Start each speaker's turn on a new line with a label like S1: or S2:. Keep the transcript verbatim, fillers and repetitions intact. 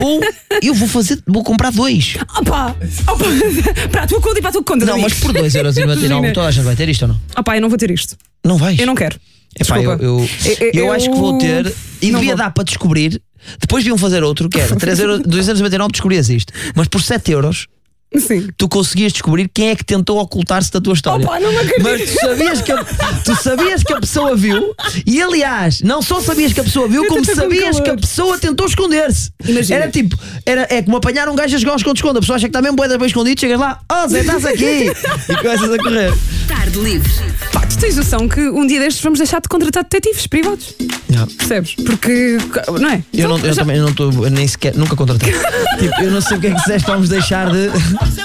S1: ou eu vou fazer, vou comprar dois.
S2: Opa, opa, para a tua conta e para a tua conta.
S1: Não, mas por dois euros e noventa e nove toda a gente vai ter isto ou não?
S2: Opa, eu não vou ter isto.
S1: Não vais?
S2: Eu não quero.
S1: Epá, eu, eu, eu, eu acho que vou ter e
S2: não
S1: devia
S2: vou.
S1: dar para descobrir. Depois deviam fazer outro, que era três euros, dois euros e noventa e nove descobrias isto. Mas por sete euros
S2: Sim.
S1: tu conseguias descobrir quem é que tentou ocultar-se da tua história.
S2: Opa, não me acredito.
S1: Mas tu sabias, que a, tu sabias que a pessoa viu. E aliás, não só sabias que a pessoa viu,
S2: Eu
S1: como
S2: tô com
S1: sabias
S2: calor.
S1: que a pessoa tentou esconder-se.
S2: Imagina.
S1: Era tipo, era, é como apanhar um gajo a jogar um esconde-esconde. A pessoa acha que está mesmo bué da bem escondido. Chegas lá, oh Zé, estás aqui. E começas a correr.
S3: Tarde livre.
S2: Pá, tu tens noção que um dia destes vamos deixar de contratar detetives privados.
S1: Yeah.
S2: Percebes? Porque, não é?
S1: Eu, não, eu
S2: Já-
S1: também não estou, nem sequer, nunca contratei. Tipo, eu não sei o que é que disseste, vamos deixar de.